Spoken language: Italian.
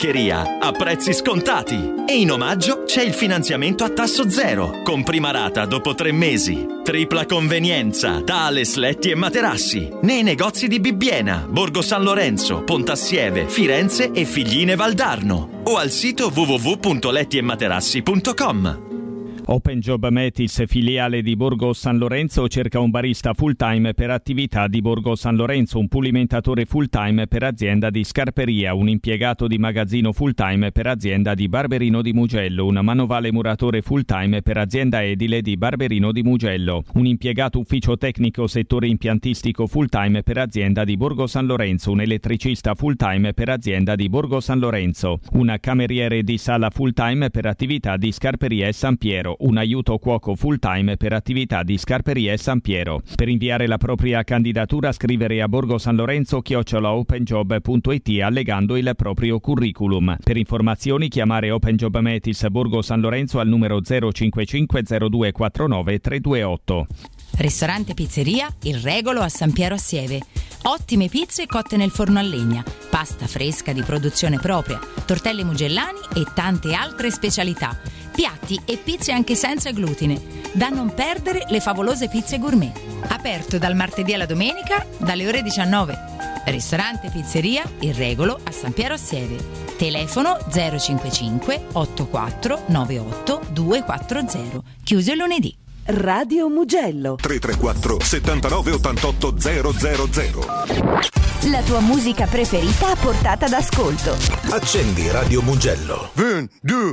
Tabaccheria a prezzi scontati. E in omaggio c'è il finanziamento a tasso zero, con prima rata dopo 3 mesi. Tripla convenienza da Ales Letti e Materassi. Nei negozi di Bibbiena, Borgo San Lorenzo, Pontassieve, Firenze e Figline Valdarno. O al sito www.lettiematerassi.com. Open Job Metis, filiale di Borgo San Lorenzo, cerca un barista full time per attività di Borgo San Lorenzo, un pulimentatore full time per azienda di scarperia, un impiegato di magazzino full time per azienda di Barberino di Mugello, un manovale muratore full time per azienda edile di Barberino di Mugello, un impiegato ufficio tecnico settore impiantistico full time per azienda di Borgo San Lorenzo, un elettricista full time per azienda di Borgo San Lorenzo, un cameriere di sala full time per attività di scarperia e San Piero, un aiuto cuoco full time per attività di scarperia e San Piero. Per inviare la propria candidatura scrivere a borgosanlorenzo@openjob.it allegando il proprio curriculum. Per informazioni chiamare Open Job Metis Borgo San Lorenzo al numero 055 0249 328. Ristorante Pizzeria Il Regolo a San Piero a Sieve. Ottime pizze cotte nel forno a legna, pasta fresca di produzione propria, tortelli mugellani e tante altre specialità. Piatti e pizze anche senza glutine. Da non perdere le favolose pizze gourmet. Aperto dal martedì alla domenica dalle ore 19. Ristorante Pizzeria Il Regolo a San Piero a Sieve. Telefono 055 84 98 240. Chiuso il lunedì. Radio Mugello 334 79 88 000. La tua musica preferita a portata d'ascolto. Accendi Radio Mugello. 1, 2